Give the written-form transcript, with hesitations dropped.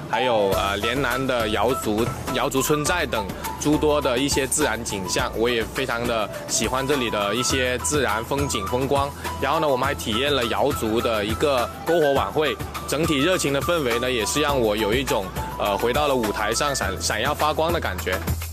还有连南的瑶族村寨等诸多的一些自然景象，我也非常的喜欢这里的一些自然风景风光。然后呢，我们还体验了瑶族的一个篝火晚会，整体热情的氛围呢，也是让我有一种回到了舞台上闪耀发光的感觉。